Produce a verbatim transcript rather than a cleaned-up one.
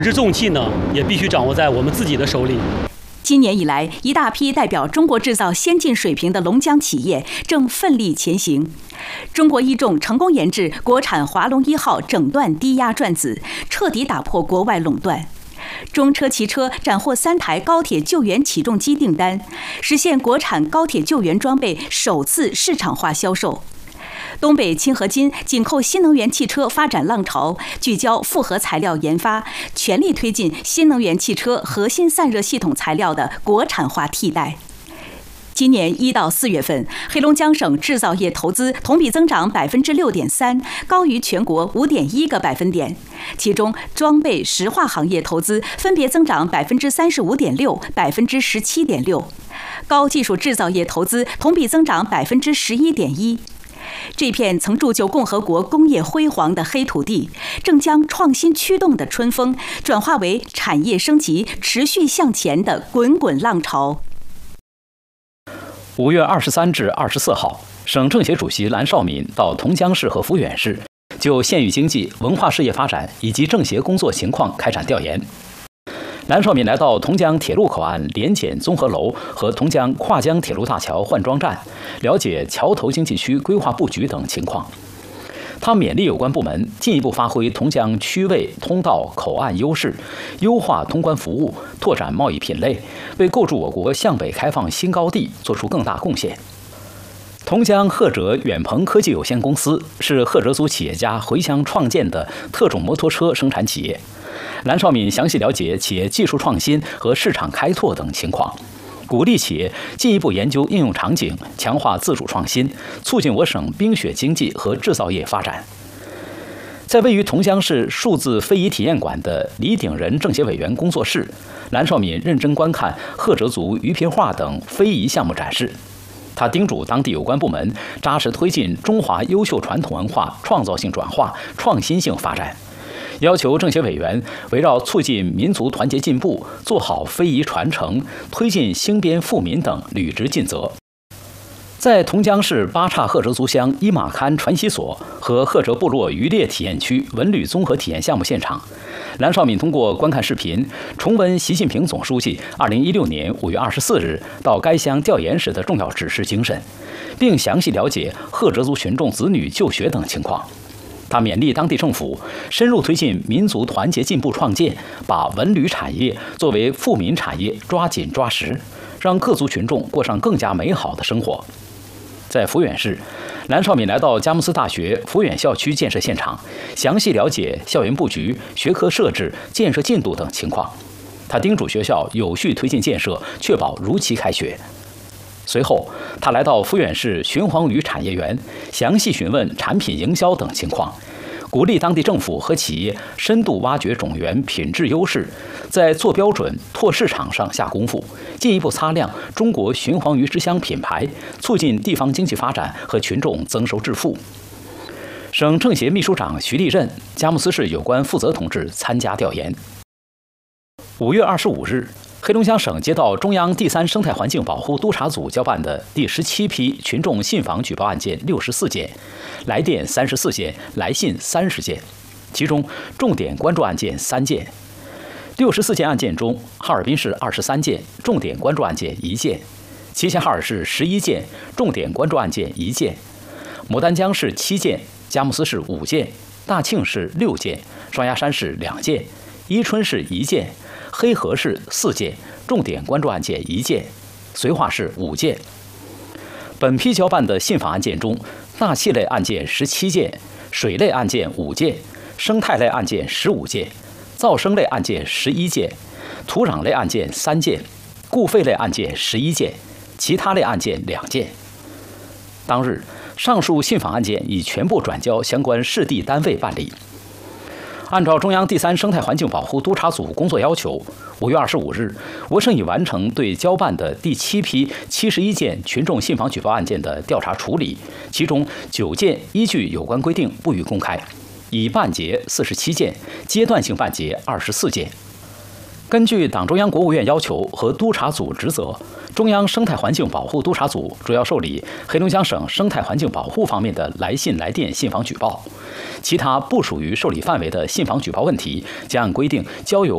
这重器呢，也必须掌握在我们自己的手里。 今年以来，一大批代表中国制造先进水平的龙江企业正奋力前行。中国一重成功研制国产华龙一号整段低压转子，彻底打破国外垄断。中车汽车斩获三台高铁救援起重机订单，实现国产高铁救援装备首次市场化销售。东北清合金紧扣新能源汽车发展浪潮，聚焦复合材料研发，全力推进新能源汽车核心散热系统材料的国产化替代。今年一到四月份，黑龙江省制造业投资同比增长百分之六点三，高于全国五点一个百分点。其中，装备石化行业投资分别增长百分之三十五点六、百分之十七点六，高技术制造业投资同比增长百分之十一点一。这片曾铸就共和国工业辉煌的黑土地，正将创新驱动的春风转化为产业升级、持续向前的滚滚浪潮。 五月二十三至二十四号，省政协主席蓝绍敏到同江市和抚远市，就县域经济、文化事业发展以及政协工作情况开展调研。蓝绍敏来到同江铁路口岸联检综合楼和同江跨江铁路大桥换装站，了解桥头经济区规划布局等情况。他勉励有关部门进一步发挥同江区位、通道、口岸优势，优化通关服务，拓展贸易品类，为构筑我国向北开放新高地做出更大贡献。同江赫哲远鹏科技有限公司是赫哲族企业家回乡创建的特种摩托车生产企业。蓝绍敏详细了解企业技术创新和市场开拓等情况，鼓励企业进一步研究应用场景，强化自主创新，促进我省冰雪经济和制造业发展。在位于同江市数字非遗体验馆的李鼎仁政协委员工作室，蓝绍敏认真观看赫哲族鱼皮画等非遗项目展示。他叮嘱当地有关部门扎实推进中华优秀传统文化创造性转化、创新性发展。要求政协委员围绕促进民族团结进步，做好非遗传承，推进兴编富民等履职尽责。在同江市八岔赫哲族乡伊玛堪传习所和赫哲部落渔猎体验区文旅综合体验项目现场，蓝绍敏通过观看视频，重温习近平总书记二零一六年五月二十四日到该乡调研时的重要指示精神，并详细了解赫哲族群众子女就学等情况。他勉励当地政府深入推进民族团结进步创建，把文旅产业作为富民产业抓紧抓实，让各族群众过上更加美好的生活。在抚远市，蓝绍敏来到佳木斯大学抚远校区建设现场，详细了解校园布局、学科设置、建设进度等情况。他叮嘱学校有序推进建设，确保如期开学。随后，他来到抚远市鲟黄鱼产业园，详细询问产品营销等情况，鼓励当地政府和企业深度挖掘种源品质优势，在做标准、拓市场上下功夫，进一步擦亮中国鲟黄鱼之乡品牌，促进地方经济发展和群众增收致富。省政协秘书长徐立任、佳木斯市有关负责同志参加调研。五月二十五日，黑龙江省接到中央第三生态环境保护督察组交办的第十七批群众信访举报案件六十四件，来电三十四件，来信三十件，其中重点关注案件三件。六十四件案件中，哈尔滨市二十三件，重点关注案件一件；齐齐哈尔市十一件，重点关注案件一件；牡丹江市七件，佳木斯市五件，大庆市六件，双鸭山市两件，伊春市一件，黑河市四件，重点关注案件一件；绥化市五件。本批交办的信访案件中，大气类案件十七件，水类案件五件，生态类案件十五件，噪声类案件十一件，土壤类案件三件，固废类案件十一件，其他类案件两件。当日，上述信访案件已全部转交相关市地单位办理。按照中央第三生态环境保护督察组工作要求，五月二十五日，我省已完成对交办的第七批七十一件群众信访举报案件的调查处理，其中九件依据有关规定不予公开，已办结四十七件，阶段性办结二十四件。根据党中央、国务院要求和督察组职责，中央生态环境保护督察组主要受理黑龙江省生态环境保护方面的来信来电信访举报，其他不属于受理范围的信访举报问题，将按规定交由